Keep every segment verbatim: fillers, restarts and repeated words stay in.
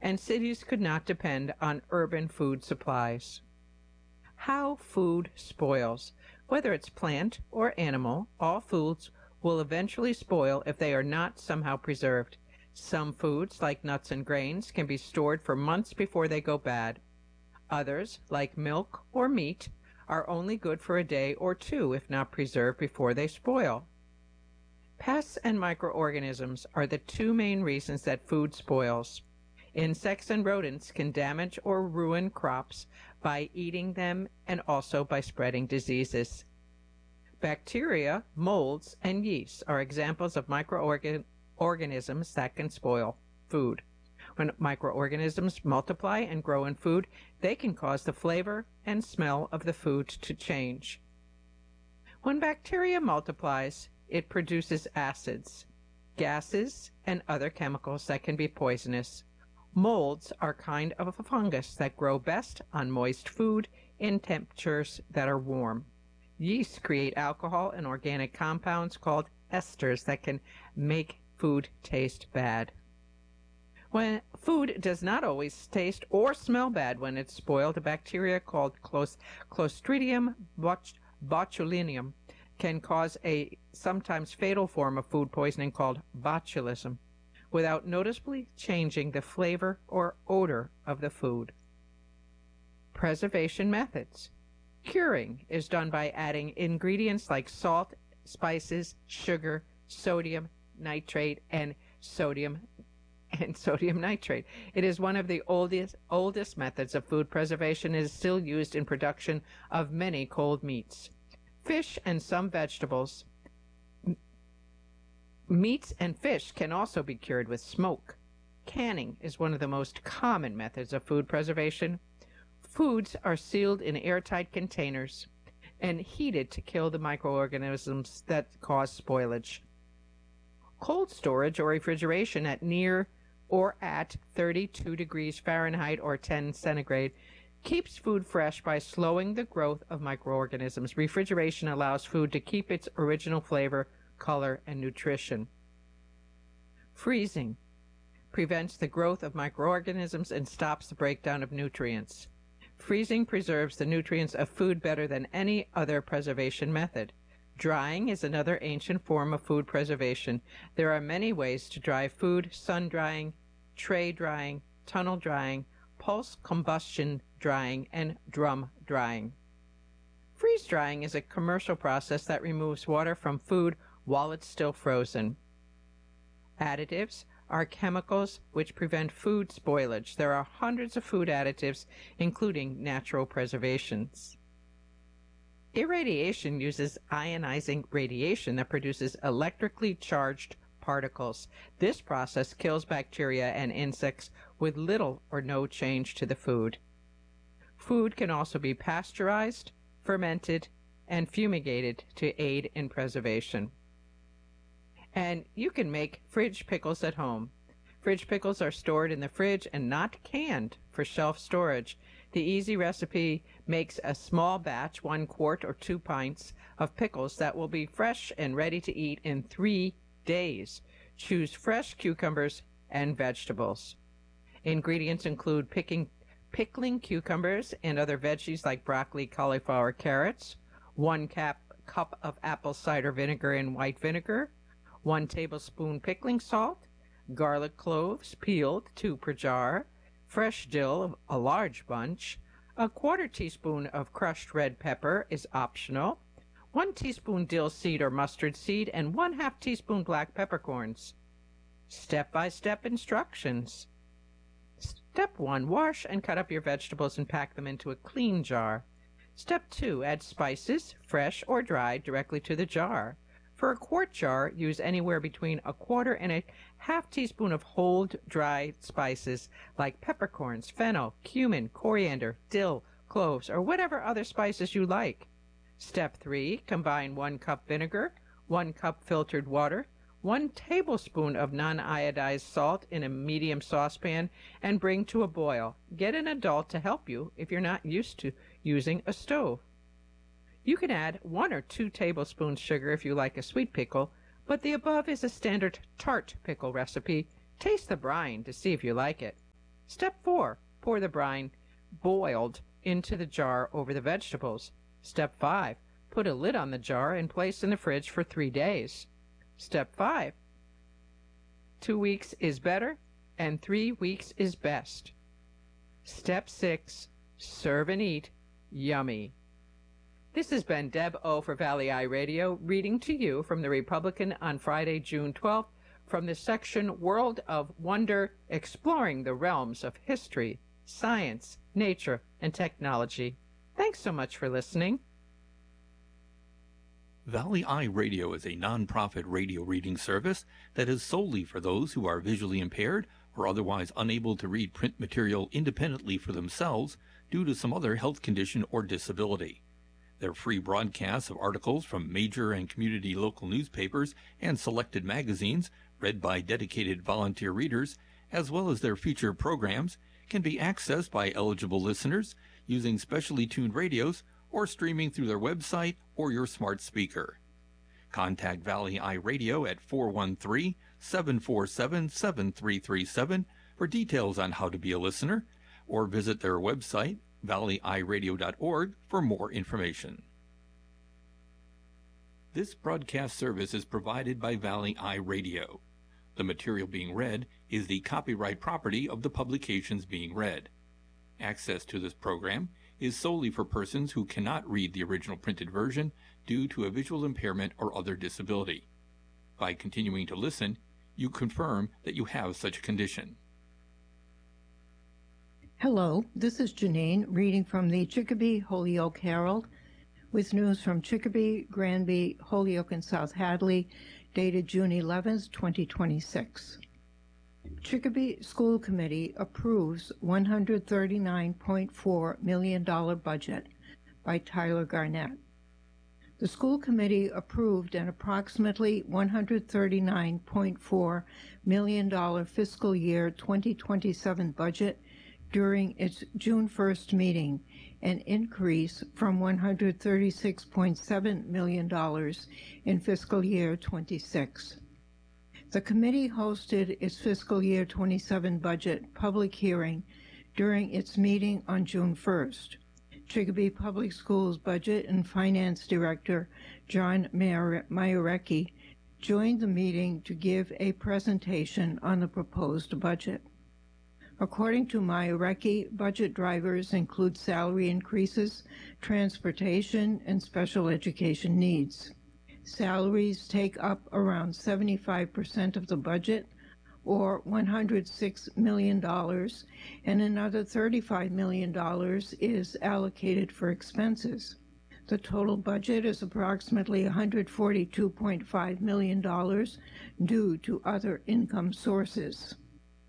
and cities could not depend on urban food supplies. How food spoils. Whether it's plant or animal, all foods will eventually spoil if they are not somehow preserved. Some foods, like nuts and grains, can be stored for months before they go bad. Others, like milk or meat, are only good for a day or two if not preserved before they spoil. Pests and microorganisms are the two main reasons that food spoils. Insects and rodents can damage or ruin crops by eating them and also by spreading diseases. Bacteria, molds, and yeast are examples of microorganisms that can spoil food. When microorganisms multiply and grow in food, they can cause the flavor and smell of the food to change. When bacteria multiplies, it produces acids, gases, and other chemicals that can be poisonous. Molds are kind of a fungus that grow best on moist food in temperatures that are warm. Yeast create alcohol and organic compounds called esters that can make food taste bad. When food does not always taste or smell bad when it's spoiled, a bacteria called Clostridium botulinum can cause a sometimes fatal form of food poisoning called botulism, without noticeably changing the flavor or odor of the food. Preservation methods. Curing is done by adding ingredients like salt, spices, sugar, sodium nitrate, and sodium and sodium nitrate. It is one of the oldest, oldest methods of food preservation and is still used in production of many cold meats. Fish and some vegetables. Meats and fish can also be cured with smoke. Canning is one of the most common methods of food preservation. Foods are sealed in airtight containers and heated to kill the microorganisms that cause spoilage. Cold storage or refrigeration at near or at thirty-two degrees Fahrenheit or ten centigrade keeps food fresh by slowing the growth of microorganisms. Refrigeration allows food to keep its original flavor, color, and nutrition. Freezing prevents the growth of microorganisms and stops the breakdown of nutrients. Freezing preserves the nutrients of food better than any other preservation method. Drying is another ancient form of food preservation. There are many ways to dry food: sun drying, tray drying, tunnel drying, pulse combustion drying, and drum drying. Freeze drying is a commercial process that removes water from food while it's still frozen. Additives are chemicals which prevent food spoilage. There are hundreds of food additives, including natural preservations. Irradiation uses ionizing radiation that produces electrically charged particles. This process kills bacteria and insects with little or no change to the food. Food can also be pasteurized, fermented, and fumigated to aid in preservation. And you can make fridge pickles at home. Fridge pickles are stored in the fridge and not canned for shelf storage. The easy recipe makes a small batch, one quart or two pints, of pickles that will be fresh and ready to eat in three days. Choose fresh cucumbers and vegetables. Ingredients include picking, pickling cucumbers and other veggies like broccoli, cauliflower, carrots, one cap, cup of apple cider vinegar and white vinegar, one tablespoon pickling salt, garlic cloves peeled, two per jar, fresh dill, a large bunch, a quarter teaspoon of crushed red pepper is optional, one teaspoon dill seed or mustard seed, and one half teaspoon black peppercorns. Step-by-step instructions. Step one, wash and cut up your vegetables and pack them into a clean jar. Step two, add spices, fresh or dried, directly to the jar. For a quart jar, use anywhere between a quarter and a half teaspoon of whole dried spices like peppercorns, fennel, cumin, coriander, dill, cloves, or whatever other spices you like. Step three, combine one cup vinegar, one cup filtered water, one tablespoon of non-iodized salt in a medium saucepan, and bring to a boil. Get an adult to help you if you're not used to using a stove. You can add one or two tablespoons sugar if you like a sweet pickle, but the above is a standard tart pickle recipe. Taste the brine to see if you like it. Step four. Pour the brine, boiled, into the jar over the vegetables. Step five. Put a lid on the jar and place in the fridge for three days. Step five. Two weeks is better and three weeks is best. Step six. Serve and eat. Yummy. This has been Deb O for Valley Eye Radio, reading to you from the Republican on Friday, June twelfth, from the section World of Wonder, exploring the realms of history, science, nature, and technology. Thanks so much for listening. Valley Eye Radio is a nonprofit radio reading service that is solely for those who are visually impaired or otherwise unable to read print material independently for themselves due to some other health condition or disability. Their free broadcasts of articles from major and community local newspapers and selected magazines, read by dedicated volunteer readers, as well as their feature programs, can be accessed by eligible listeners using specially tuned radios or streaming through their website or your smart speaker. Contact Valley Eye Radio at four one three, seven four seven, seven three three seven for details on how to be a listener, or visit their website, valley eye radio dot org, for more information. This broadcast service is provided by Valley Eye Radio. The material being read is the copyright property of the publications being read. Access to this program is solely for persons who cannot read the original printed version due to a visual impairment or other disability. By continuing to listen, you confirm that you have such a condition. Hello, this is Janine reading from the Chicopee Holyoke Herald with news from Chicopee, Granby, Holyoke, and South Hadley, dated June eleventh, twenty twenty-six. Chicopee School Committee approves one hundred thirty-nine point four million dollars budget by Tyler Garnett. The school committee approved an approximately one hundred thirty-nine point four million dollars fiscal year twenty twenty-seven budget during its June first meeting, an increase from one hundred thirty-six point seven million dollars in fiscal year twenty-six. The committee hosted its fiscal year twenty-seven budget public hearing during its meeting on June first. Chicopee Public Schools Budget and Finance Director John Mayerecki joined the meeting to give a presentation on the proposed budget. According to Mayerecki, budget drivers include salary increases, transportation, and special education needs. Salaries take up around seventy-five percent of the budget, or one hundred six million dollars, and another thirty-five million dollars is allocated for expenses. The total budget is approximately one hundred forty-two point five million dollars due to other income sources.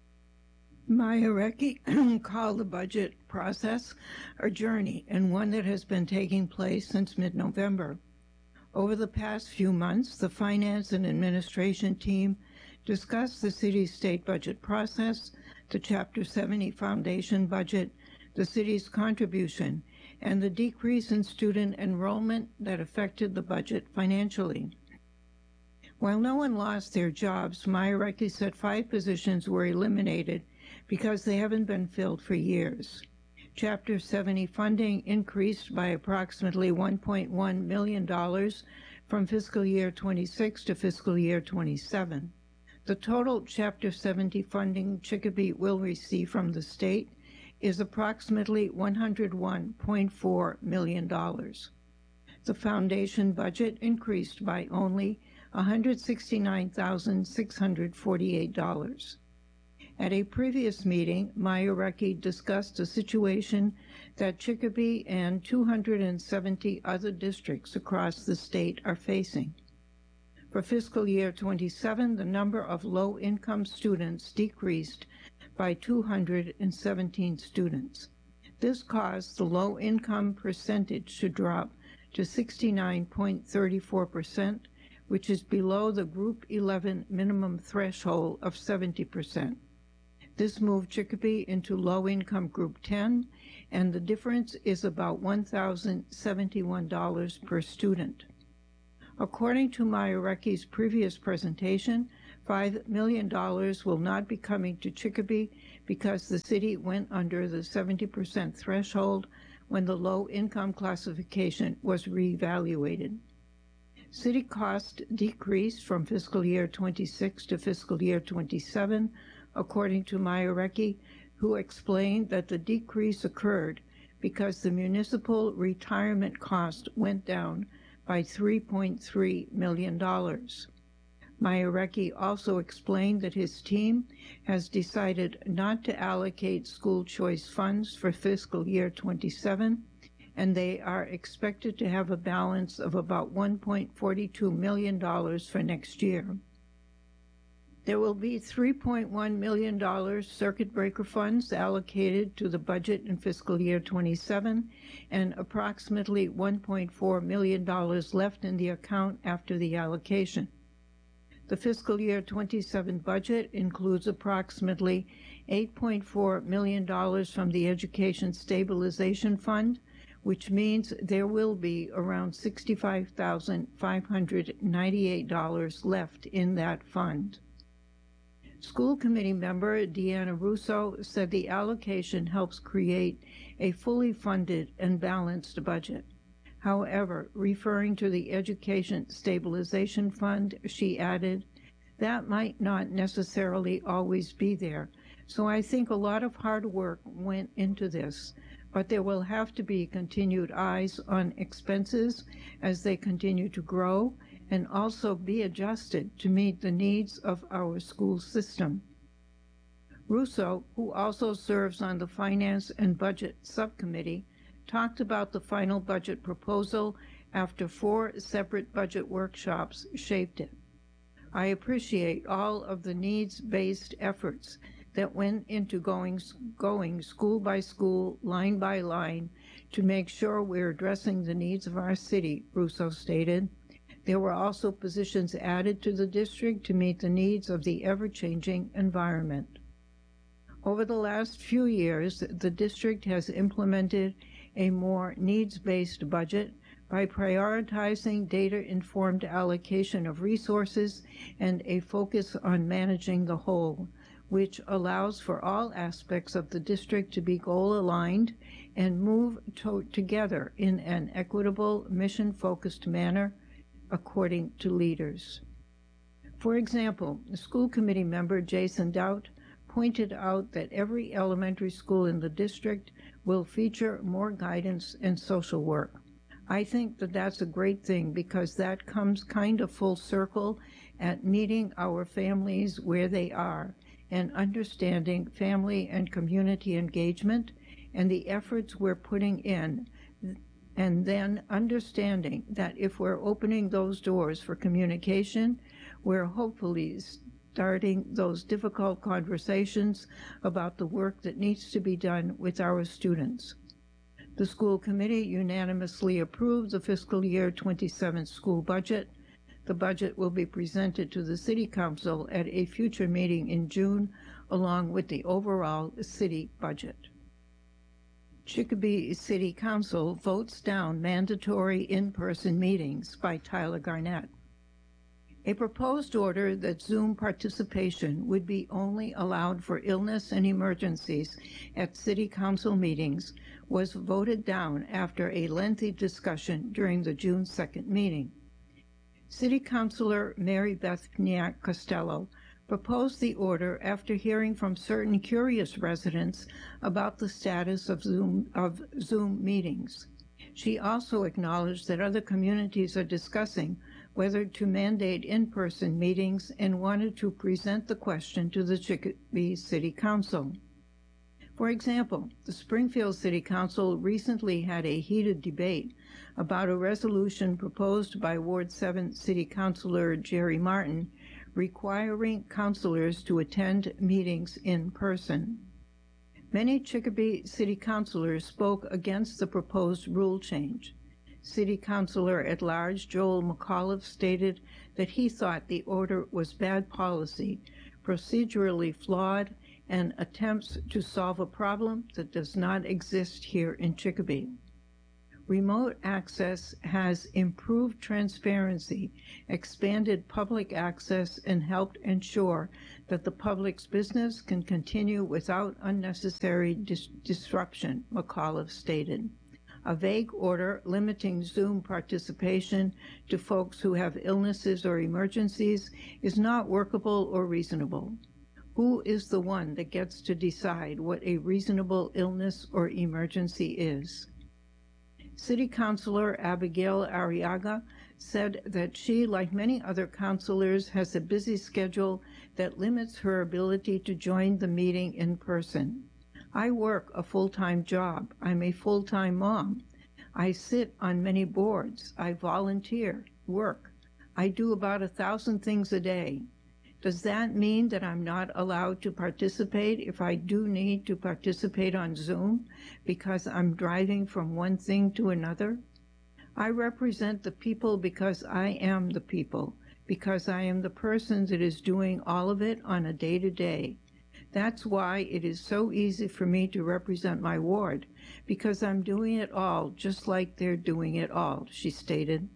Mayerecki called the budget process a journey and one that has been taking place since mid-November. Over the past few months, the finance and administration team discussed the city's state budget process, the Chapter seventy Foundation budget, the city's contribution, and the decrease in student enrollment that affected the budget financially. While no one lost their jobs, Mayerecki said five positions were eliminated because they haven't been filled for years. Chapter seventy funding increased by approximately one point one million dollars from fiscal year twenty-six to fiscal year twenty-seven. The total Chapter seventy funding Chicopee will receive from the state is approximately one hundred one point four million dollars. The foundation budget increased by only one hundred sixty-nine thousand six hundred forty-eight dollars. At a previous meeting, Mayerecki discussed a situation that Chicopee and two hundred seventy other districts across the state are facing. For fiscal year twenty-seven, the number of low-income students decreased by two hundred seventeen students. This caused the low-income percentage to drop to sixty-nine point three four percent, which is below the Group eleven minimum threshold of seventy percent. This moved Chicopee into low-income Group ten, and the difference is about one thousand seventy-one dollars per student. According to Mayerecki's previous presentation, five million dollars will not be coming to Chicopee because the city went under the seventy percent threshold when the low-income classification was reevaluated. City cost decreased from fiscal year twenty-six to fiscal year twenty-seven, according to Maya Recchi, who explained that the decrease occurred because the municipal retirement cost went down by three point three million dollars. Maya Recchi also explained that his team has decided not to allocate school choice funds for fiscal year twenty-seven, and they are expected to have a balance of about one point four two million dollars for next year. There will be three point one million dollars circuit breaker funds allocated to the budget in fiscal year twenty-seven and approximately one point four million dollars left in the account after the allocation. The fiscal year twenty-seven budget includes approximately eight point four million dollars from the Education Stabilization Fund, which means there will be around sixty-five thousand five hundred ninety-eight dollars left in that fund. School committee member Deanna Russo said the allocation helps create a fully funded and balanced budget. However, referring to the Education Stabilization Fund, she added, that might not necessarily always be there, so I think a lot of hard work went into this, but there will have to be continued eyes on expenses as they continue to grow and also be adjusted to meet the needs of our school system. Russo, who also serves on the Finance and Budget Subcommittee, talked about the final budget proposal after four separate budget workshops shaped it. I appreciate all of the needs-based efforts that went into going, going school by school, line by line, to make sure we're addressing the needs of our city, Russo stated. There were also positions added to the district to meet the needs of the ever-changing environment. Over the last few years, the district has implemented a more needs-based budget by prioritizing data-informed allocation of resources and a focus on managing the whole, which allows for all aspects of the district to be goal-aligned and move to together in an equitable, mission-focused manner according to leaders. For example, school committee member Jason Doubt pointed out that every elementary school in the district will feature more guidance and social work. I think that that's a great thing because that comes kind of full circle at meeting our families where they are and understanding family and community engagement and the efforts we're putting in, and then understanding that if we're opening those doors for communication, we're hopefully starting those difficult conversations about the work that needs to be done with our students. The school committee unanimously approved the fiscal year twenty-seven school budget. The budget will be presented to the City Council at a future meeting in June, along with the overall city budget. Chicopee City Council votes down mandatory in-person meetings by Tyler Garnett. A proposed order that Zoom participation would be only allowed for illness and emergencies at City Council meetings was voted down after a lengthy discussion during the June second meeting. City Councilor Mary Beth Pniak Costello proposed the order after hearing from certain curious residents about the status of Zoom, of Zoom meetings. She also acknowledged that other communities are discussing whether to mandate in-person meetings and wanted to present the question to the Chicopee City Council. For example, the Springfield City Council recently had a heated debate about a resolution proposed by Ward seven City Councilor Jerry Martin requiring councilors to attend meetings in person. Many Chicopee City Councilors spoke against the proposed rule change. City Councilor at Large Joel McAuliffe stated that he thought the order was bad policy, procedurally flawed, and attempts to solve a problem that does not exist here in Chicopee. Remote access has improved transparency, expanded public access, and helped ensure that the public's business can continue without unnecessary dis- disruption, McAuliffe stated. A vague order limiting Zoom participation to folks who have illnesses or emergencies is not workable or reasonable. Who is the one that gets to decide what a reasonable illness or emergency is? City Councilor Abigail Arriaga said that she, like many other councilors, has a busy schedule that limits her ability to join the meeting in person. I work a full-time job. I'm a full-time mom. I sit on many boards. I volunteer, work. I do about a thousand things a day. Does that mean that I'm not allowed to participate if I do need to participate on Zoom because I'm driving from one thing to another? I represent the people because I am the people, because I am the person that is doing all of it on a day-to-day. That's why it is so easy for me to represent my ward, because I'm doing it all just like they're doing it all, she stated.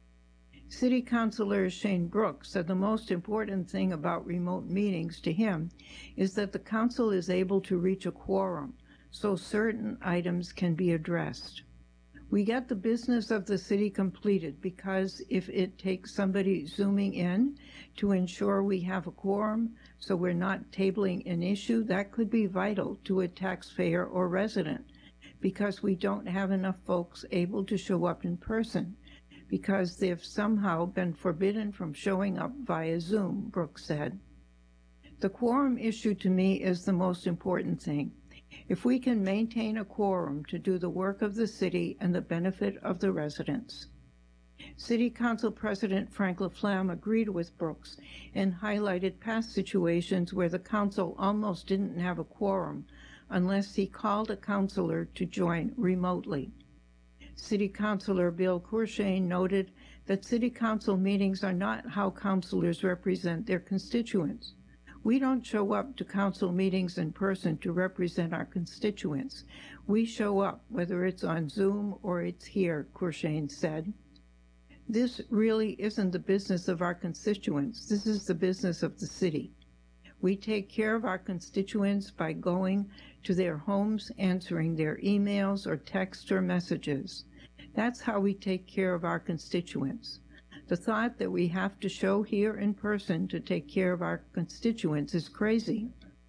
City Councilor Shane Brooks said the most important thing about remote meetings to him is that the council is able to reach a quorum so certain items can be addressed. We get the business of the city completed because if it takes somebody zooming in to ensure we have a quorum so we're not tabling an issue, that could be vital to a taxpayer or resident because we don't have enough folks able to show up in person because they've somehow been forbidden from showing up via Zoom, Brooks said. The quorum issue to me is the most important thing. If we can maintain a quorum to do the work of the city and the benefit of the residents. City Council President Frank LaFlamme agreed with Brooks and highlighted past situations where the council almost didn't have a quorum unless he called a councilor to join remotely. City Councilor Bill Courchain noted that city council meetings are not how councilors represent their constituents. We don't show up to council meetings in person to represent our constituents. We show up, whether it's on Zoom or it's here, Courchain said. This really isn't the business of our constituents. This is the business of the city. We take care of our constituents by going to their homes, answering their emails or texts or messages. That's how we take care of our constituents. The thought that we have to show here in person to take care of our constituents is crazy.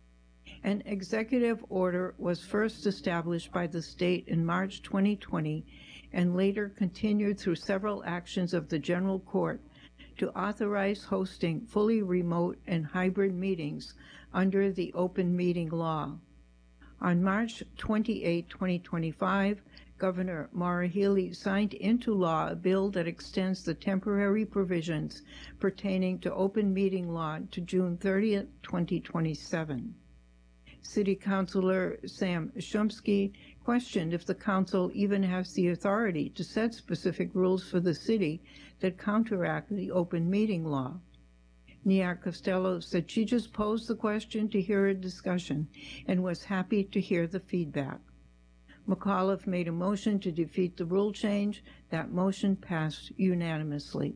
An executive order was first established by the state in March twenty twenty and later continued through several actions of the General Court to authorize hosting fully remote and hybrid meetings under the open meeting law. On March twenty-eighth, twenty twenty-five, Governor Maura Healey signed into law a bill that extends the temporary provisions pertaining to open meeting law to June thirtieth, twenty twenty-seven. City Councilor Sam Shumsky questioned if the council even has the authority to set specific rules for the city that counteract the open meeting law. Nia Costello said she just posed the question to hear a discussion and was happy to hear the feedback. McAuliffe made a motion to defeat the rule change. That motion passed unanimously.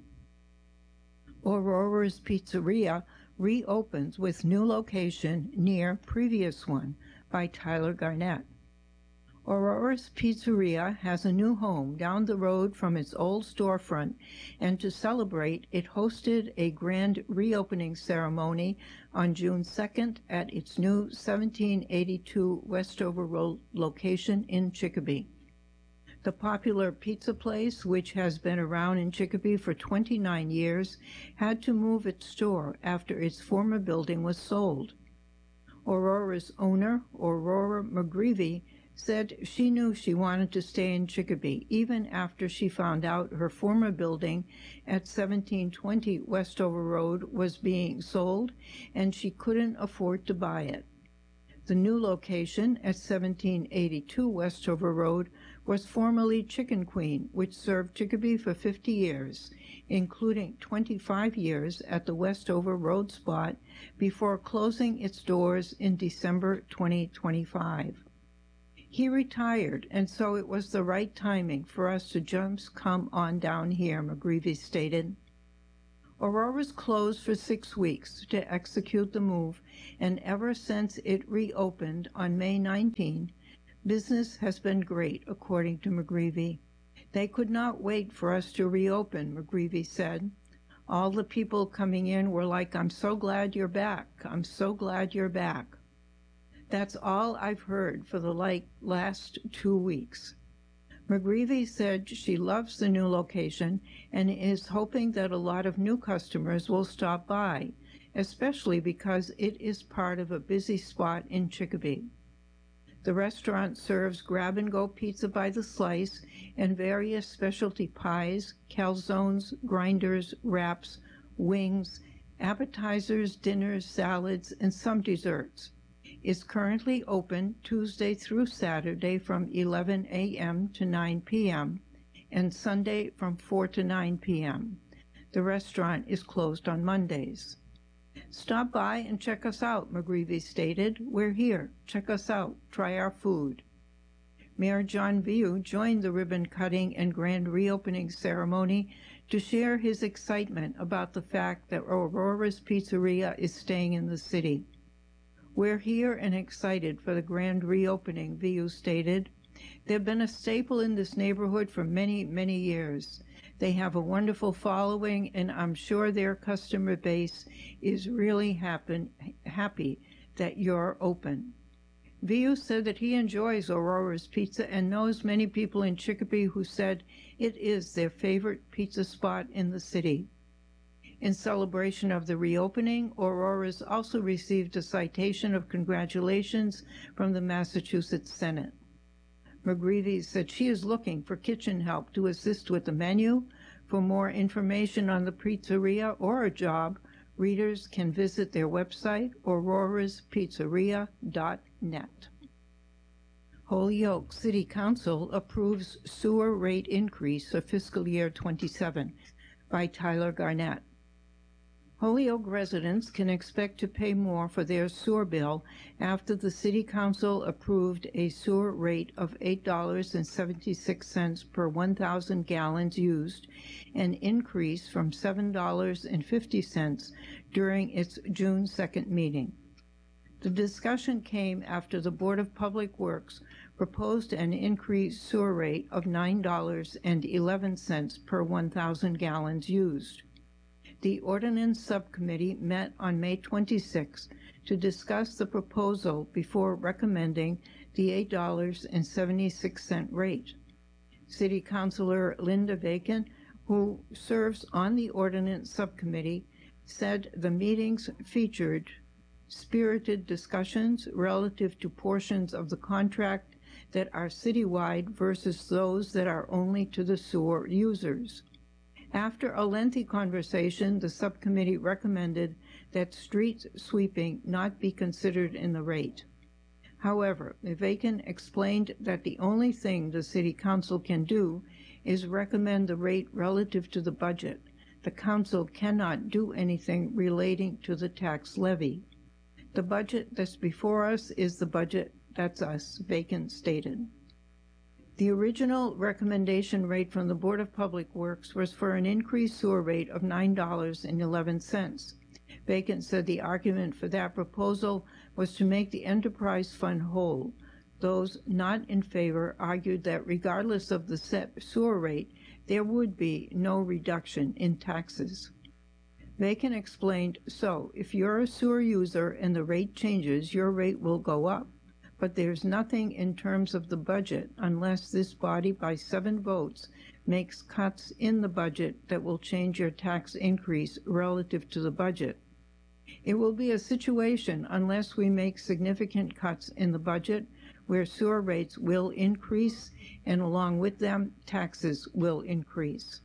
Aurora's Pizzeria reopens with new location near previous one by Tyler Garnett. Aurora's Pizzeria has a new home down the road from its old storefront, and to celebrate, it hosted a grand reopening ceremony on June second at its new seventeen eighty-two Westover Road location in Chicopee. The popular pizza place, which has been around in Chicopee for twenty-nine years, had to move its store after its former building was sold. Aurora's owner, Aurora McGreevy, said she knew she wanted to stay in Chicopee even after she found out her former building at seventeen twenty Westover Road was being sold and she couldn't afford to buy it. The new location at seventeen eighty-two Westover Road was formerly Chicken Queen, which served Chicopee for fifty years, including twenty-five years at the Westover Road spot before closing its doors in December twenty twenty-five. He retired, and so it was the right timing for us to just come on down here, McGreevy stated. Aurora's closed for six weeks to execute the move, and ever since it reopened on May nineteenth, business has been great, according to McGreevy. They could not wait for us to reopen, McGreevy said. All the people coming in were like, I'm so glad you're back. I'm so glad you're back. That's all I've heard for the like last two weeks. McGreevy said she loves the new location and is hoping that a lot of new customers will stop by, especially because it is part of a busy spot in Chicopee. The restaurant serves grab-and-go pizza by the slice and various specialty pies, calzones, grinders, wraps, wings, appetizers, dinners, salads, and some desserts. Is currently open Tuesday through Saturday from eleven a m to nine p m and Sunday from four to nine p m The restaurant is closed on Mondays. Stop by and check us out, McGreevy stated. We're here. Check us out. Try our food. Mayor John Viu joined the ribbon-cutting and grand reopening ceremony to share his excitement about the fact that Aurora's Pizzeria is staying in the city. We're here and excited for the grand reopening, Viu stated. They've been a staple in this neighborhood for many, many years. They have a wonderful following, and I'm sure their customer base is really happen, happy that you're open. Viu said that he enjoys Aurora's Pizza and knows many people in Chicopee who said it is their favorite pizza spot in the city. In celebration of the reopening, Aurora's also received a citation of congratulations from the Massachusetts Senate. McGreevy said she is looking for kitchen help to assist with the menu. For more information on the pizzeria or a job, readers can visit their website, auroras pizzeria dot net. Holyoke City Council approves sewer rate increase for fiscal year twenty-seven by Tyler Garnett. Holyoke residents can expect to pay more for their sewer bill after the City Council approved a sewer rate of eight dollars and seventy-six cents per one thousand gallons used, an increase from seven dollars and fifty cents during its June second meeting. The discussion came after the Board of Public Works proposed an increased sewer rate of nine dollars and eleven cents per one thousand gallons used. The Ordinance Subcommittee met on May twenty-sixth to discuss the proposal before recommending the eight dollars and seventy-six cents rate. City Councilor Linda Bacon, who serves on the Ordinance Subcommittee, said the meetings featured spirited discussions relative to portions of the contract that are citywide versus those that are only to the sewer users. After a lengthy conversation, the subcommittee recommended that street sweeping not be considered in the rate. However, Bacon explained that the only thing the City Council can do is recommend the rate relative to the budget. The Council cannot do anything relating to the tax levy. The budget that's before us is the budget that's us, Bacon stated. The original recommendation rate from the Board of Public Works was for an increased sewer rate of nine dollars and eleven cents. Bacon said the argument for that proposal was to make the enterprise fund whole. Those not in favor argued that regardless of the set sewer rate, there would be no reduction in taxes. Bacon explained, so if you're a sewer user and the rate changes, your rate will go up. But there's nothing in terms of the budget unless this body by seven votes makes cuts in the budget that will change your tax increase relative to the budget. It will be a situation unless we make significant cuts in the budget where sewer rates will increase and along with them taxes will increase.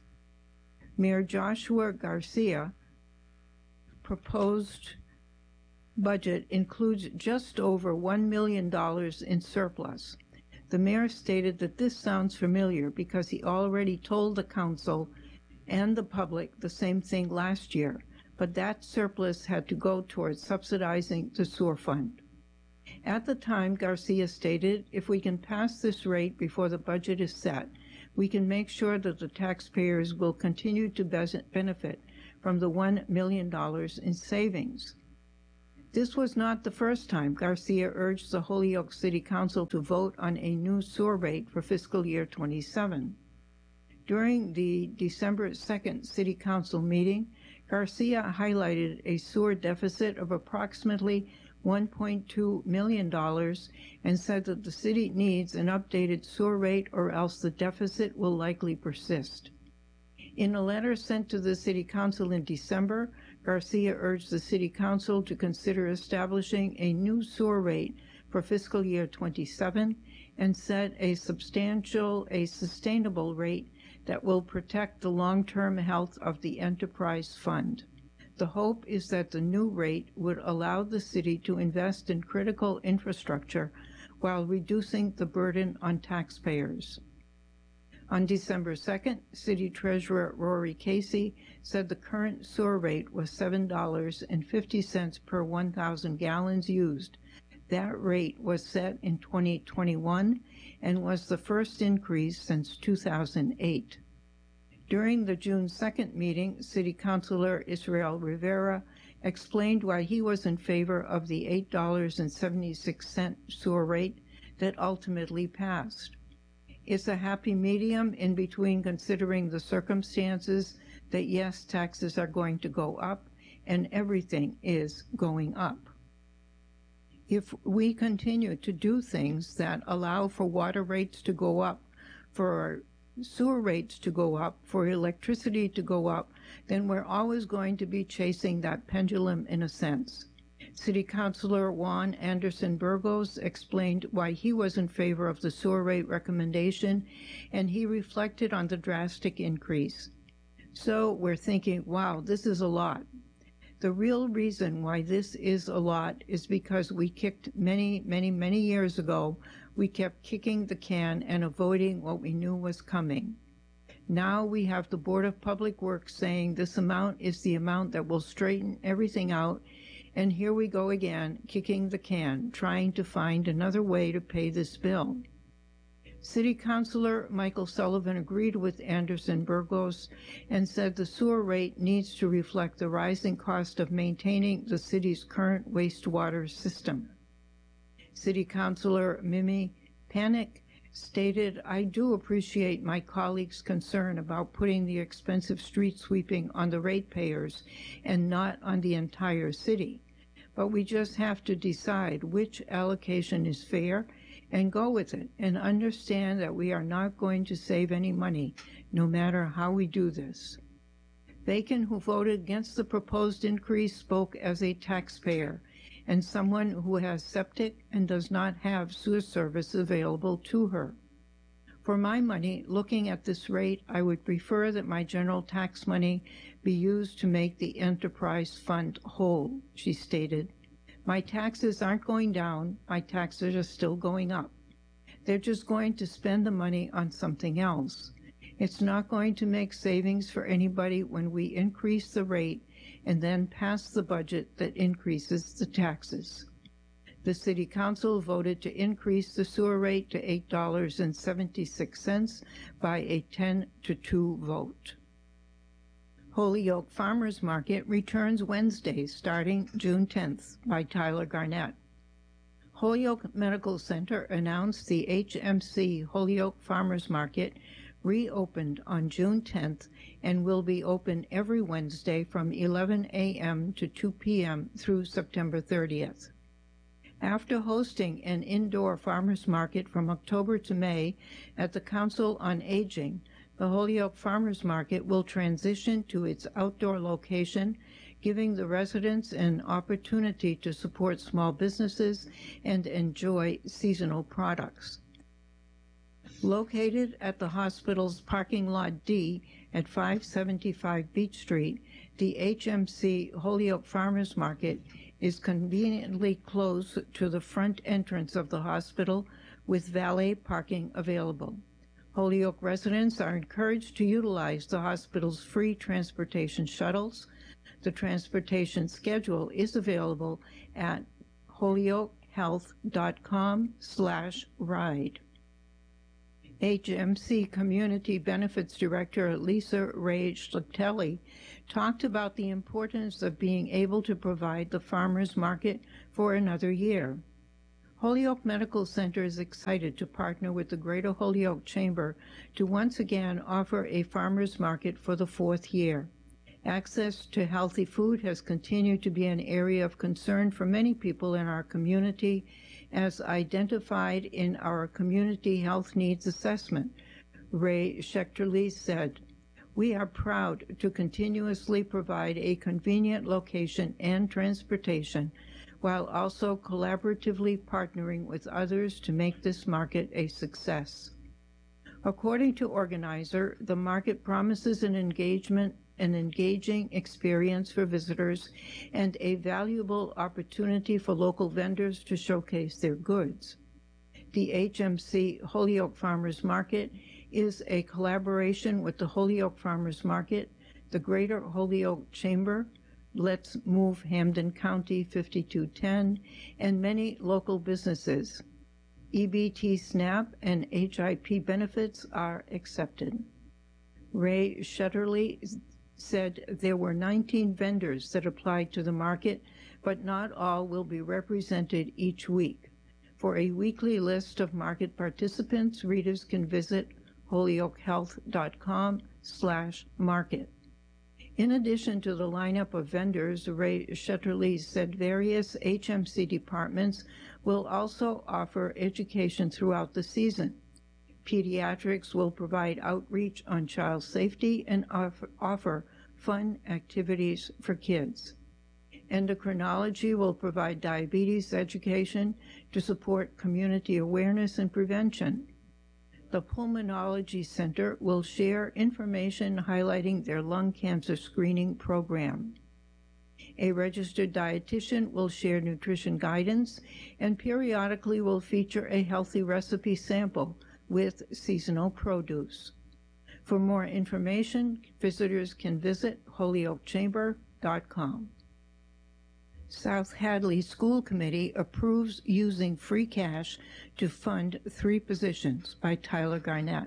Mayor Joshua Garcia proposed budget includes just over one million dollars in surplus. The mayor stated that this sounds familiar because he already told the council and the public the same thing last year, but that surplus had to go towards subsidizing the sewer fund. At the time, Garcia stated, if we can pass this rate before the budget is set, we can make sure that the taxpayers will continue to benefit from the one million dollars in savings. This was not the first time Garcia urged the Holyoke City Council to vote on a new sewer rate for fiscal year twenty-seven. During the December second City Council meeting, Garcia highlighted a sewer deficit of approximately one point two million dollars and said that the city needs an updated sewer rate or else the deficit will likely persist. In a letter sent to the City Council in December, Garcia urged the City Council to consider establishing a new sewer rate for fiscal year twenty-seven and set a substantial, a sustainable rate that will protect the long-term health of the enterprise fund. The hope is that the new rate would allow the city to invest in critical infrastructure while reducing the burden on taxpayers. On December second, City Treasurer Rory Casey said the current sewer rate was seven dollars and fifty cents per one thousand gallons used. That rate was set in twenty twenty-one and was the first increase since two thousand eight. During the June second meeting, City Councilor Israel Rivera explained why he was in favor of the eight dollars and seventy-six cents sewer rate that ultimately passed. It's a happy medium in between considering the circumstances that, yes, taxes are going to go up and everything is going up. If we continue to do things that allow for water rates to go up, for sewer rates to go up, for electricity to go up, then we're always going to be chasing that pendulum in a sense. City Councilor Juan Anderson Burgos explained why he was in favor of the sewer rate recommendation, and he reflected on the drastic increase. So we're thinking, wow, this is a lot. The real reason why this is a lot is because we kicked many, many, many years ago, we kept kicking the can and avoiding what we knew was coming. Now we have the Board of Public Works saying this amount is the amount that will straighten everything out, and here we go again, kicking the can, trying to find another way to pay this bill. City Councilor Michael Sullivan agreed with Anderson Burgos and said the sewer rate needs to reflect the rising cost of maintaining the city's current wastewater system. City Councilor Mimi Panic stated, I do appreciate my colleagues' concern about putting the expensive street sweeping on the ratepayers and not on the entire city. But we just have to decide which allocation is fair and go with it and understand that we are not going to save any money no matter how we do this. Bacon, who voted against the proposed increase, spoke as a taxpayer and someone who has septic and does not have sewer service available to her. For my money, looking at this rate, I would prefer that my general tax money be used to make the enterprise fund whole, she stated. My taxes aren't going down, my taxes are still going up. They're just going to spend the money on something else. It's not going to make savings for anybody when we increase the rate and then pass the budget that increases the taxes. The City Council voted to increase the sewer rate to eight dollars and seventy-six cents by a ten to two vote. Holyoke Farmers Market returns Wednesday starting June tenth by Tyler Garnett. Holyoke Medical Center announced the H M C Holyoke Farmers Market reopened on June tenth and will be open every Wednesday from eleven a m to two p m through September thirtieth. After hosting an indoor farmers market from October to May at the Council on Aging, the Holyoke Farmers Market will transition to its outdoor location, giving the residents an opportunity to support small businesses and enjoy seasonal products. Located at the hospital's parking lot D at five seventy-five Beach Street, the H M C Holyoke Farmers Market is conveniently close to the front entrance of the hospital with valet parking available. Holyoke residents are encouraged to utilize the hospital's free transportation shuttles. The transportation schedule is available at holyoke holyokehealth.com slash ride. H M C Community Benefits Director Lisa Ray Schlitelli talked about the importance of being able to provide the farmers market for another year. Holyoke Medical Center is excited to partner with the Greater Holyoke Chamber to once again offer a farmers market for the fourth year. Access to healthy food has continued to be an area of concern for many people in our community, as identified in our Community Health Needs Assessment. Ray Schechterle said, "We are proud to continuously provide a convenient location and transportation while also collaboratively partnering with others to make this market a success." According to organizer, the market promises an engagement an engaging experience for visitors and a valuable opportunity for local vendors to showcase their goods. The H M C Holyoke Farmers Market is a collaboration with the Holyoke Farmers Market, the Greater Holyoke Chamber, Let's Move Hampden County fifty-two ten, and many local businesses. E B T SNAP and H I P benefits are accepted. Ray Schechterle said there were nineteen vendors that applied to the market, but not all will be represented each week. For a weekly list of market participants, readers can visit holyokehealth.com slash market. In addition to the lineup of vendors, Ray Schechterle said various H M C departments will also offer education throughout the season. Pediatrics will provide outreach on child safety and offer, offer fun activities for kids. Endocrinology will provide diabetes education to support community awareness and prevention. The Pulmonology Center will share information highlighting their lung cancer screening program. A registered dietitian will share nutrition guidance and periodically will feature a healthy recipe sample with seasonal produce. For more information, visitors can visit holyoke chamber dot com. South Hadley School Committee approves using free cash to fund three positions by Tyler Garnett.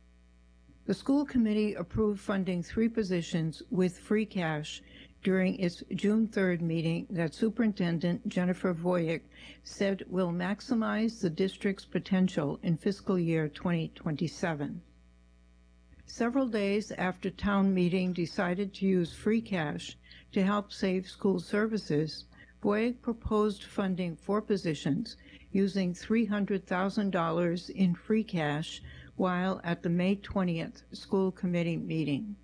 The school committee approved funding three positions with free cash during its June third meeting that Superintendent Jennifer Voyek said will maximize the district's potential in fiscal year twenty twenty-seven. Several days after town meeting decided to use free cash to help save school services, Voyek proposed funding four positions using three hundred thousand dollars in free cash while at the May twentieth school committee meeting.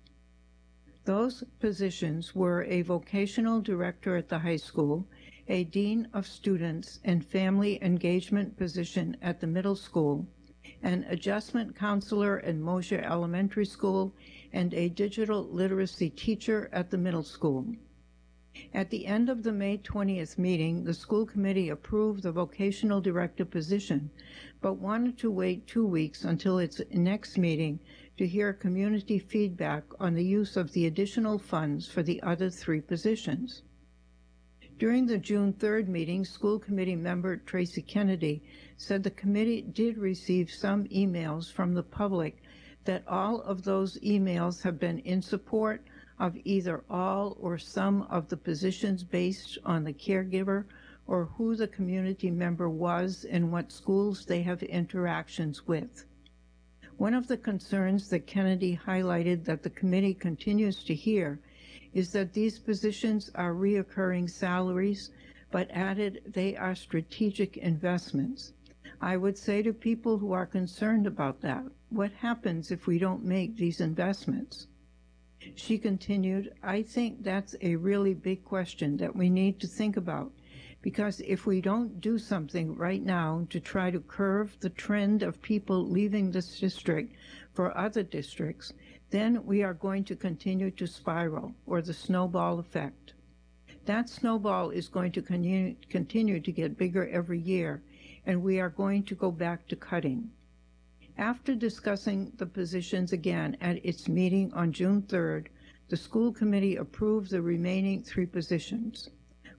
Those positions were a vocational director at the high school, a dean of students and family engagement position at the middle school, an adjustment counselor at Mosher Elementary School, and a digital literacy teacher at the middle school. At the end of the May twentieth meeting, the school committee approved the vocational director position, but wanted to wait two weeks until its next meeting to hear community feedback on the use of the additional funds for the other three positions. During the June third meeting, school committee member Tracy Kennedy said the committee did receive some emails from the public that all of those emails have been in support of either all or some of the positions based on the caregiver or who the community member was and what schools they have interactions with. One of the concerns that Kennedy highlighted that the committee continues to hear is that these positions are reoccurring salaries, but added they are strategic investments. I would say to people who are concerned about that, what happens if we don't make these investments? She continued, I think that's a really big question that we need to think about, because if we don't do something right now to try to curb the trend of people leaving this district for other districts, then we are going to continue to spiral, or the snowball effect. That snowball is going to continue, continue to get bigger every year, and we are going to go back to cutting. After discussing the positions again at its meeting on June third, the school committee approved the remaining three positions.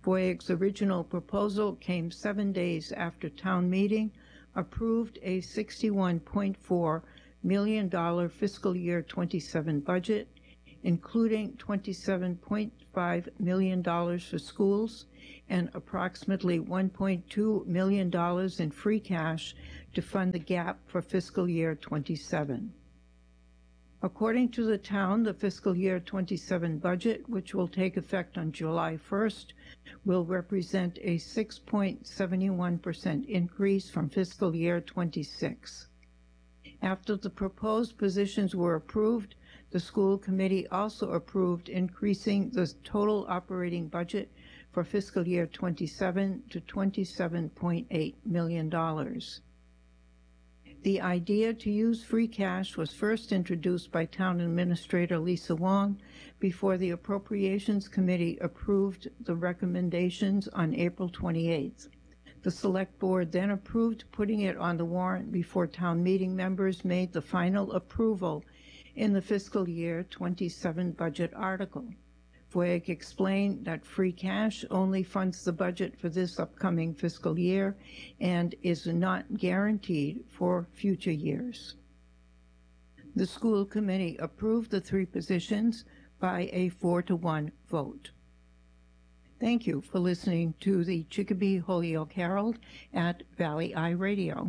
V O Y G's original proposal came seven days after town meeting approved a sixty-one point four million dollars fiscal year twenty-seven budget, including twenty-seven point five million dollars for schools and approximately one point two million dollars in free cash to fund the gap for fiscal year twenty-seven. According to the town, the fiscal year twenty-seven budget, which will take effect on July first, will represent a six point seven one percent increase from fiscal year twenty-six. After the proposed positions were approved, the school committee also approved increasing the total operating budget for fiscal year twenty-seven to twenty-seven point eight million dollars. The idea to use free cash was first introduced by Town Administrator Lisa Wong before the Appropriations Committee approved the recommendations on April twenty-eighth. The Select Board then approved putting it on the warrant before town meeting members made the final approval in the fiscal year twenty-seven budget article. V O Y G explained that free cash only funds the budget for this upcoming fiscal year and is not guaranteed for future years. The school committee approved the three positions by a four to one vote. Thank you for listening to the Chicopee Holyoke Herald at Valley Eye Radio.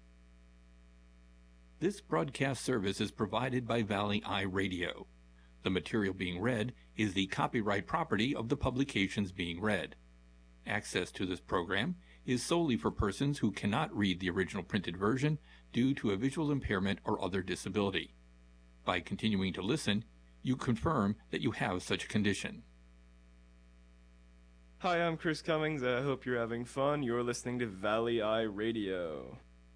This broadcast service is provided by Valley Eye Radio. The material being read is the copyright property of the publications being read. Access to this program is solely for persons who cannot read the original printed version due to a visual impairment or other disability. By continuing to listen, you confirm that you have such a condition. Hi, I'm Chris Cummings. I hope you're having fun. You're listening to Valley Eye Radio.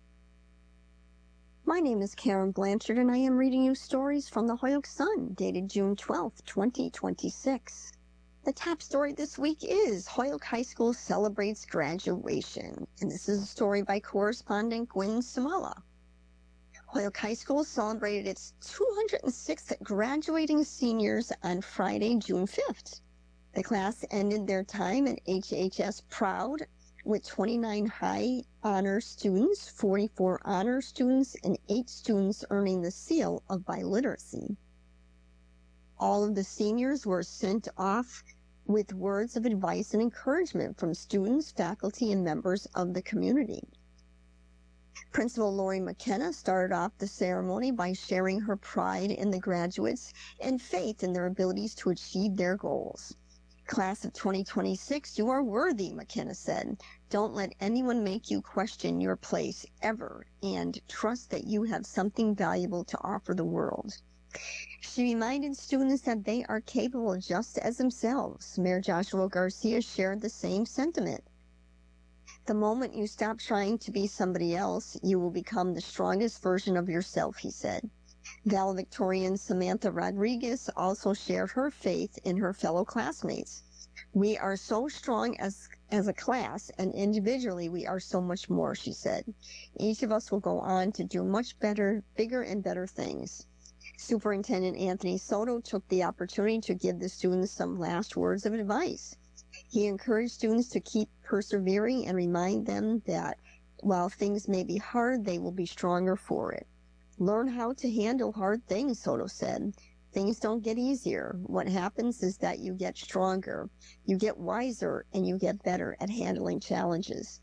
My name is Karen Blanchard, and I am reading you stories from the Holyoke Sun, dated June twelfth, twenty twenty-six. The top story this week is Holyoke High School celebrates graduation, and this is a story by correspondent Gwen Samala. Holyoke High School celebrated its two hundred sixth graduating seniors on Friday, June fifth. The class ended their time at H H S proud, with twenty-nine high honor students, forty-four honor students, and eight students earning the seal of biliteracy. All of the seniors were sent off with words of advice and encouragement from students, faculty, and members of the community. Principal Lori McKenna started off the ceremony by sharing her pride in the graduates and faith in their abilities to achieve their goals. Class of twenty twenty-six, you are worthy, McKenna said. Don't let anyone make you question your place ever, and trust that you have something valuable to offer the world. She reminded students that they are capable just as themselves. Mayor Joshua Garcia shared the same sentiment. The moment you stop trying to be somebody else, you will become the strongest version of yourself, he said. Valedictorian Samantha Rodriguez also shared her faith in her fellow classmates. We are so strong as, as a class, and individually we are so much more, she said. Each of us will go on to do much better, bigger and better things. Superintendent Anthony Soto took the opportunity to give the students some last words of advice. He encouraged students to keep persevering and remind them that while things may be hard, they will be stronger for it. Learn how to handle hard things, Soto said. Things don't get easier. What happens is that you get stronger, you get wiser, and you get better at handling challenges.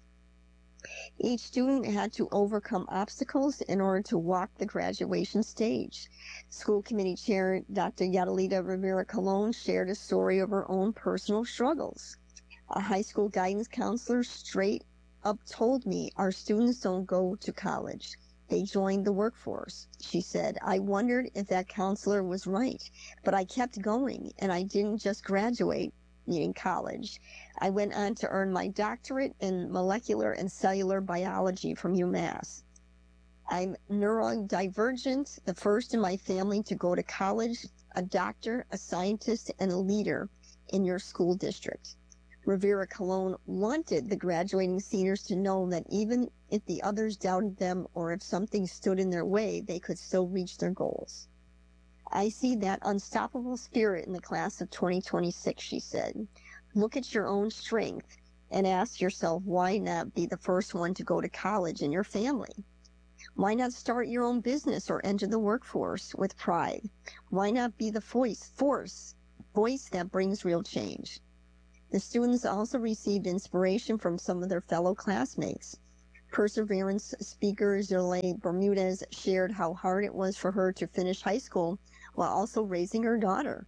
Each student had to overcome obstacles in order to walk the graduation stage. School committee chair Doctor Yadalita Rivera Colon shared a story of her own personal struggles. A high school guidance counselor straight up told me our students don't go to college. They joined the workforce. She said, I wondered if that counselor was right, but I kept going, and I didn't just graduate, meaning college. I went on to earn my doctorate in molecular and cellular biology from UMass. I'm neurodivergent, the first in my family to go to college, a doctor, a scientist, and a leader in your school district. Rivera Colon wanted the graduating seniors to know that even if the others doubted them or if something stood in their way, they could still reach their goals. I see that unstoppable spirit in the class of twenty twenty-six, she said. Look at your own strength and ask yourself, why not be the first one to go to college in your family? Why not start your own business or enter the workforce with pride? Why not be the voice, force, voice that brings real change? The students also received inspiration from some of their fellow classmates. Perseverance speaker Zerle Bermudez shared how hard it was for her to finish high school while also raising her daughter.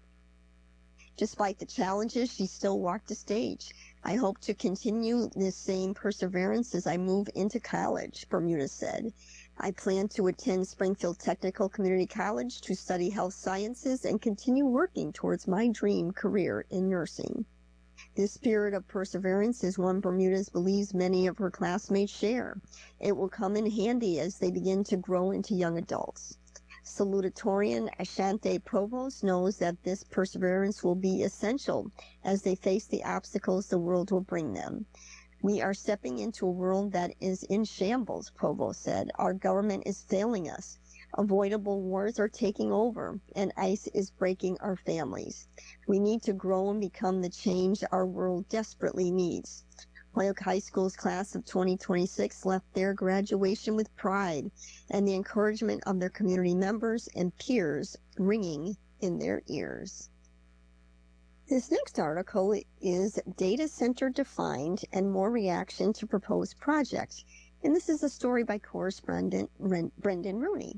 Despite the challenges, she still walked the stage. I hope to continue this same perseverance as I move into college, Bermudez said. I plan to attend Springfield Technical Community College to study health sciences and continue working towards my dream career in nursing. This spirit of perseverance is one Bermudez believes many of her classmates share. It will come in handy as they begin to grow into young adults. Salutatorian Ashante Provost knows that this perseverance will be essential as they face the obstacles the world will bring them. We are stepping into a world that is in shambles, Provost said. Our government is failing us. Avoidable wars are taking over, and ICE is breaking our families. We need to grow and become the change our world desperately needs. Holyoke High School's class of twenty twenty-six left their graduation with pride and the encouragement of their community members and peers ringing in their ears. This next article is Data Center Defined and More Reaction to Proposed Project. And this is a story by correspondent Brendan Rooney.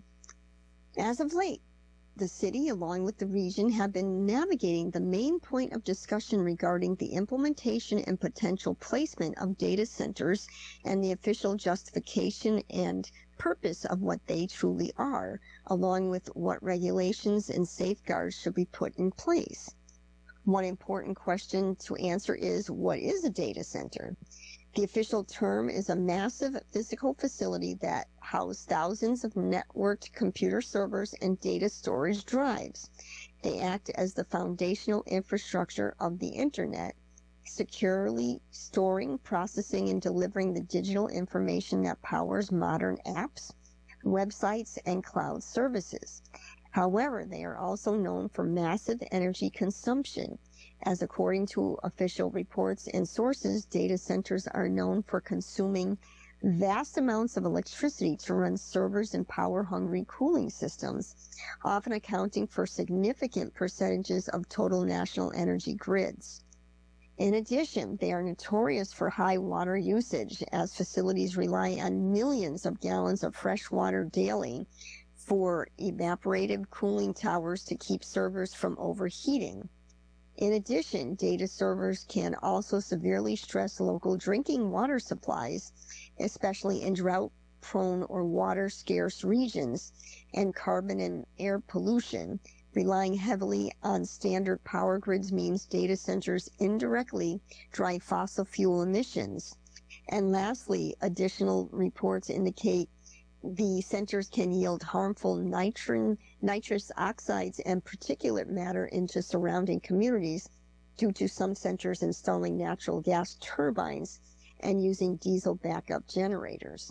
As of late, the city, along with the region, have been navigating the main point of discussion regarding the implementation and potential placement of data centers and the official justification and purpose of what they truly are, along with what regulations and safeguards should be put in place. One important question to answer is, what is a data center? The official term is a massive physical facility that houses thousands of networked computer servers and data storage drives. They act as the foundational infrastructure of the Internet, securely storing, processing, and delivering the digital information that powers modern apps, websites, and cloud services. However, they are also known for massive energy consumption, as according to official reports and sources, data centers are known for consuming vast amounts of electricity to run servers and power-hungry cooling systems, often accounting for significant percentages of total national energy grids. In addition, they are notorious for high water usage, as facilities rely on millions of gallons of fresh water daily for evaporative cooling towers to keep servers from overheating. In addition, data servers can also severely stress local drinking water supplies, especially in drought-prone or water-scarce regions, and carbon and air pollution. Relying heavily on standard power grids means data centers indirectly drive fossil fuel emissions. And lastly, additional reports indicate the centers can yield harmful nitrin, nitrous oxides and particulate matter into surrounding communities due to some centers installing natural gas turbines and using diesel backup generators.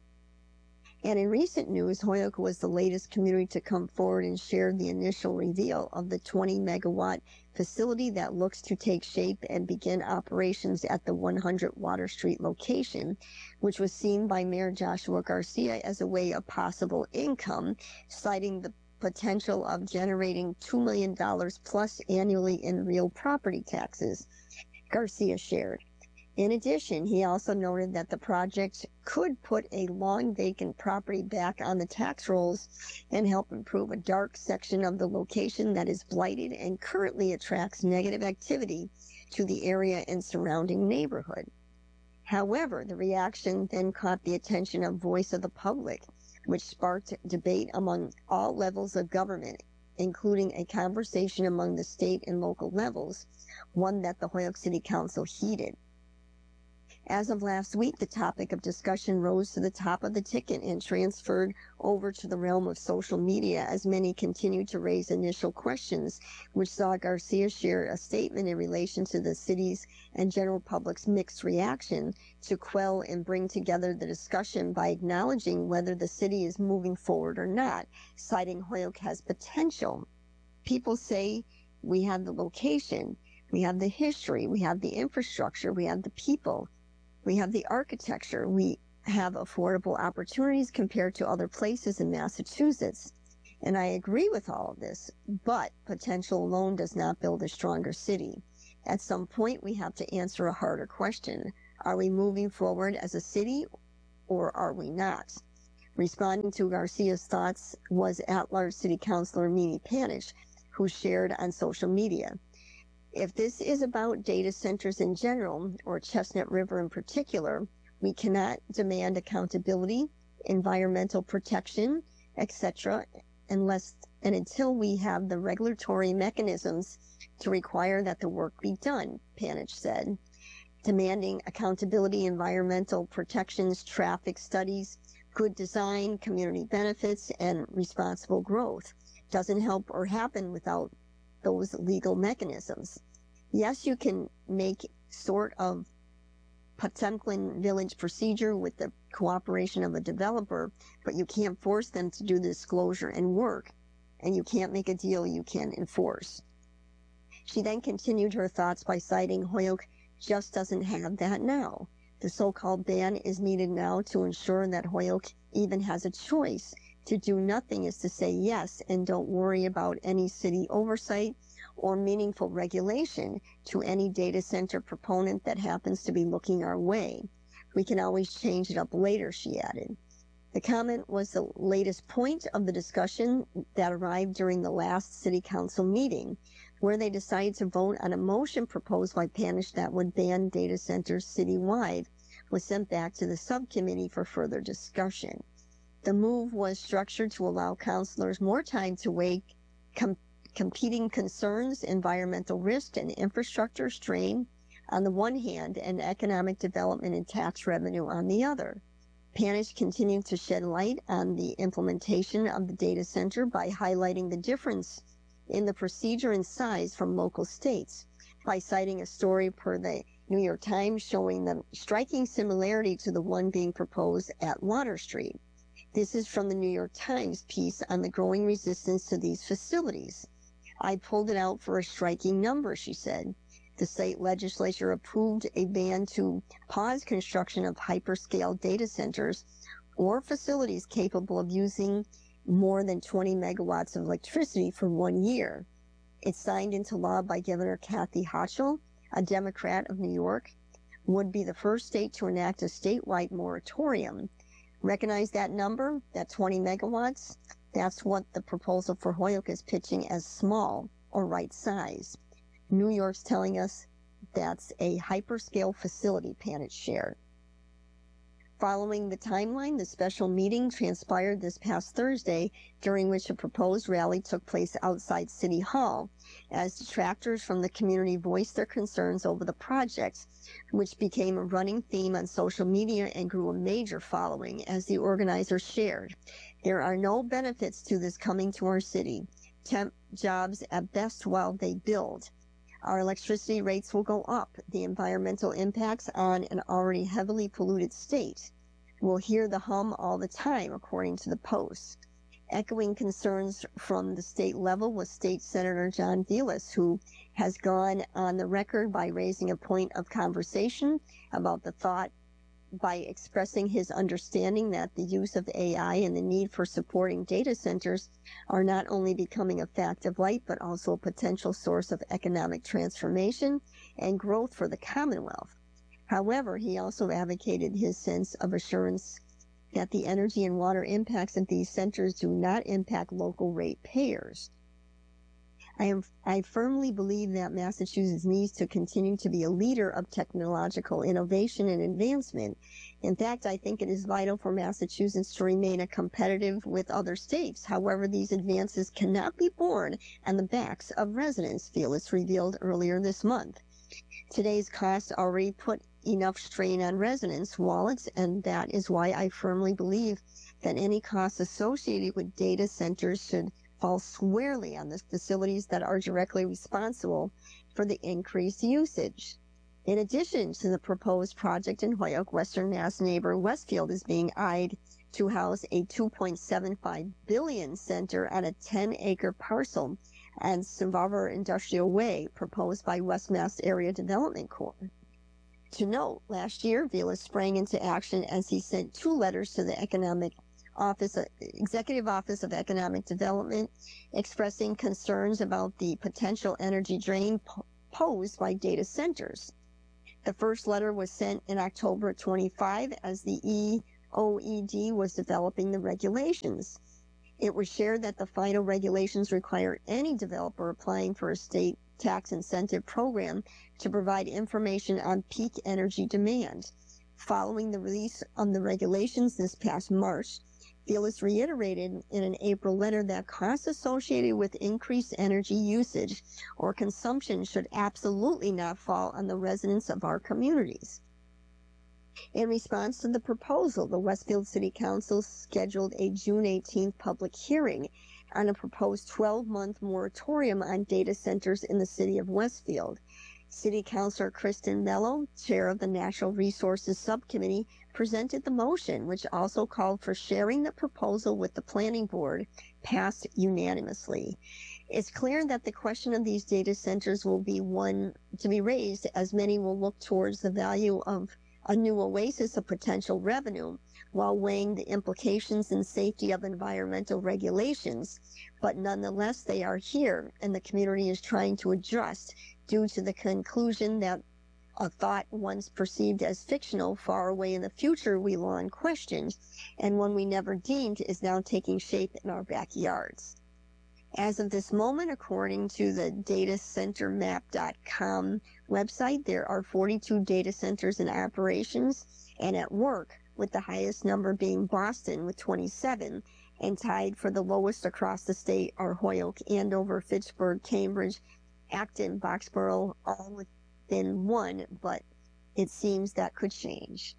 And in recent news, Holyoke was the latest community to come forward and share the initial reveal of the twenty megawatt facility that looks to take shape and begin operations at the one hundred Water Street location, which was seen by Mayor Joshua Garcia as a way of possible income, citing the potential of generating two million dollars plus annually in real property taxes, Garcia shared. In addition, he also noted that the project could put a long vacant property back on the tax rolls and help improve a dark section of the location that is blighted and currently attracts negative activity to the area and surrounding neighborhood. However, the reaction then caught the attention of Voice of the Public, which sparked debate among all levels of government, including a conversation among the state and local levels, one that the Holyoke City Council heeded. As of last week, the topic of discussion rose to the top of the ticket and transferred over to the realm of social media as many continued to raise initial questions, which saw Garcia share a statement in relation to the city's and general public's mixed reaction to quell and bring together the discussion by acknowledging whether the city is moving forward or not, citing Holyoke has potential. People say we have the location. We have the history, we have the infrastructure, we have the people, we have the architecture, we have affordable opportunities compared to other places in Massachusetts. And I agree with all of this, but potential alone does not build a stronger city. At some point, we have to answer a harder question. Are we moving forward as a city, or are we not? Responding to Garcia's thoughts was at-large City Councilor Mimi Panish, who shared on social media. If this is about data centers in general, or Chestnut River in particular, we cannot demand accountability, environmental protection, et cetera, unless and until we have the regulatory mechanisms to require that the work be done, Panish said. Demanding accountability, environmental protections, traffic studies, good design, community benefits, and responsible growth doesn't help or happen without those legal mechanisms. Yes, you can make sort of Potemkin Village procedure with the cooperation of a developer, but you can't force them to do the disclosure and work, and you can't make a deal you can enforce. She then continued her thoughts by citing Holyoke just doesn't have that now. The so-called ban is needed now to ensure that Holyoke even has a choice. To do nothing is to say yes and don't worry about any city oversight or meaningful regulation to any data center proponent that happens to be looking our way. We can always change it up later, she added. The comment was the latest point of the discussion that arrived during the last City Council meeting, where they decided to vote on a motion proposed by Panish that would ban data centers citywide, was sent back to the subcommittee for further discussion. The move was structured to allow councilors more time to weigh com- competing concerns, environmental risk, and infrastructure strain on the one hand, and economic development and tax revenue on the other. Panish continued to shed light on the implementation of the data center by highlighting the difference in the procedure and size from local states, by citing a story per the New York Times showing the striking similarity to the one being proposed at Water Street. This is from the New York Times piece on the growing resistance to these facilities. I pulled it out for a striking number, she said. The state legislature approved a ban to pause construction of hyperscale data centers or facilities capable of using more than twenty megawatts of electricity for one year. It's signed into law by Governor Kathy Hochul, a Democrat of New York, would be the first state to enact a statewide moratorium. Recognize that number, that twenty megawatts? That's what the proposal for Holyoke is pitching as small or right size. New York's telling us that's a hyperscale facility, Panish shared. Following the timeline, the special meeting transpired this past Thursday, during which a proposed rally took place outside City Hall, as detractors from the community voiced their concerns over the project, which became a running theme on social media and grew a major following, as the organizers shared. There are no benefits to this coming to our city. Temp jobs at best while they build. Our electricity rates will go up. The environmental impacts on an already heavily polluted state. We'll hear the hum all the time, according to the Post. Echoing concerns from the state level was State Senator John Velas, who has gone on the record by raising a point of conversation about the thought by expressing his understanding that the use of A I and the need for supporting data centers are not only becoming a fact of life, but also a potential source of economic transformation and growth for the Commonwealth. However, he also advocated his sense of assurance that the energy and water impacts of these centers do not impact local ratepayers. I am I firmly believe that Massachusetts needs to continue to be a leader of technological innovation and advancement. In fact, I think it is vital for Massachusetts to remain a competitive with other states. However, these advances cannot be borne on the backs of residents, Velas revealed earlier this month. Today's costs already put enough strain on residents' wallets, and that is why I firmly believe that any costs associated with data centers should fall squarely on the facilities that are directly responsible for the increased usage. In addition to the proposed project in Holyoke, Western Mass neighbor Westfield is being eyed to house a two point seven five billion dollars center on a ten acre parcel and Survivor Industrial Way proposed by West Mass Area Development Corps. To note, last year, Vilas sprang into action as he sent two letters to the Economic Office, Executive Office of Economic Development, expressing concerns about the potential energy drain po- posed by data centers. The first letter was sent in October twenty-fifth as the E O E D was developing the regulations. It was shared that the final regulations require any developer applying for a state tax incentive program to provide information on peak energy demand. Following the release of the regulations this past March, Vilas reiterated in an April letter that costs associated with increased energy usage or consumption should absolutely not fall on the residents of our communities. In response to the proposal, the Westfield City Council scheduled a June eighteenth public hearing on a proposed twelve-month moratorium on data centers in the city of Westfield. City Councilor Kristen Mello, chair of the Natural Resources Subcommittee, presented the motion, which also called for sharing the proposal with the Planning Board, passed unanimously. It's clear that the question of these data centers will be one to be raised, as many will look towards the value of a new oasis of potential revenue while weighing the implications and safety of environmental regulations. But nonetheless, they are here, and the community is trying to adjust due to the conclusion that a thought once perceived as fictional far away in the future we long questioned, and one we never deemed is now taking shape in our backyards. As of this moment, according to the data center map dot com website, there are forty-two data centers in operations and at work, with the highest number being Boston with twenty-seven, and tied for the lowest across the state are Holyoke, Andover, Fitchburg, Cambridge, Acton, Boxborough, all within one, but it seems that could change.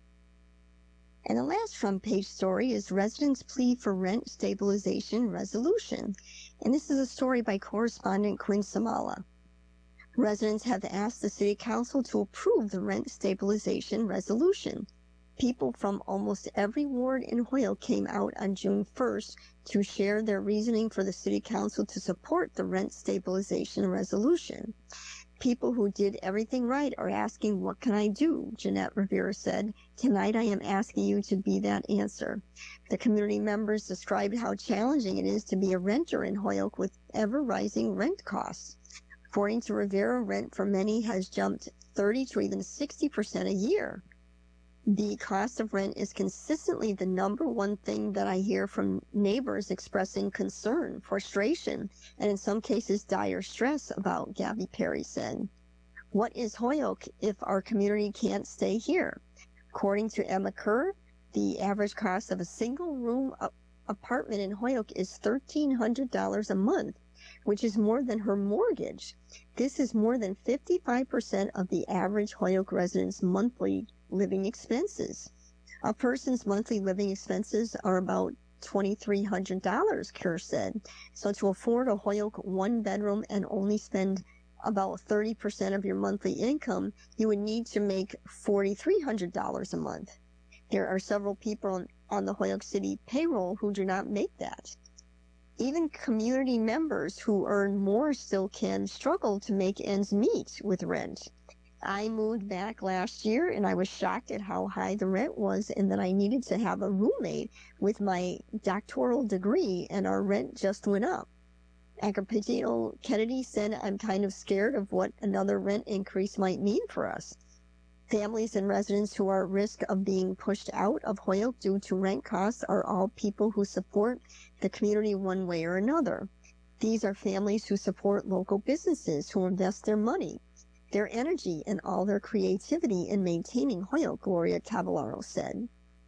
And the last front page story is Residents' Plea for Rent Stabilization Resolution. And this is a story by correspondent Quinn Samala. Residents have asked the City Council to approve the rent stabilization resolution. People from almost every ward in Holyoke came out on June first to share their reasoning for the City Council to support the rent stabilization resolution. People who did everything right are asking, what can I do? Jeanette Rivera said. Tonight I am asking you to be that answer. The community members described how challenging it is to be a renter in Holyoke with ever-rising rent costs. According to Rivera, rent for many has jumped thirty to even sixty percent a year. The cost of rent is consistently the number one thing that I hear from neighbors expressing concern, frustration, and in some cases dire stress about, Gabby Perry said. What is Holyoke if our community can't stay here? According to Emma Kerr, the average cost of a single room apartment in Holyoke is one thousand three hundred dollars a month, which is more than her mortgage. This is more than fifty-five percent of the average Holyoke resident's monthly living expenses. A person's monthly living expenses are about two thousand three hundred dollars, Kerr said. So to afford a Holyoke one bedroom and only spend about thirty percent of your monthly income, you would need to make four thousand three hundred dollars a month. There are several people on the Holyoke City payroll who do not make that. Even community members who earn more still can struggle to make ends meet with rent. I moved back last year and I was shocked at how high the rent was and that I needed to have a roommate with my doctoral degree, and our rent just went up. Agapito Kennedy said, I'm kind of scared of what another rent increase might mean for us. Families and residents who are at risk of being pushed out of Holyoke due to rent costs are all people who support the community one way or another. These are families who support local businesses, who invest their money, their energy, and all their creativity in maintaining Holyoke, Gloria Cavallaro said.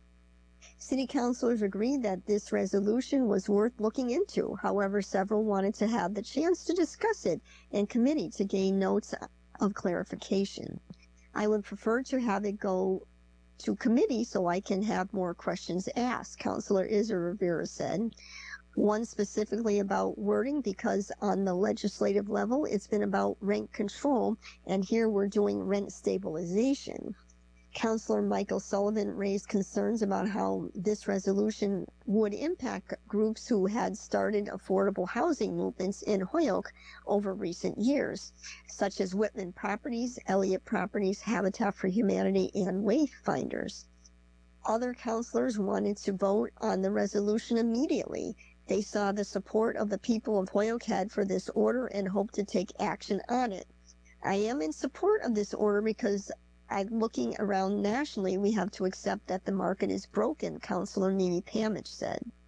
City councilors agreed that this resolution was worth looking into. However, several wanted to have the chance to discuss it in committee to gain notes of clarification. I would prefer to have it go to committee so I can have more questions asked, Councilor Isra Rivera said. One specifically about wording, because on the legislative level, it's been about rent control, and here we're doing rent stabilization. Councilor Michael Sullivan raised concerns about how this resolution would impact groups who had started affordable housing movements in Holyoke over recent years, such as Whitman Properties, Elliott Properties, Habitat for Humanity, and Wayfinders. Other councilors wanted to vote on the resolution immediately. They saw the support of the people of Holyoke Head for this order and hoped to take action on it. I am in support of this order because I, looking around nationally, we have to accept that the market is broken, Councilor Mimi Pamich said.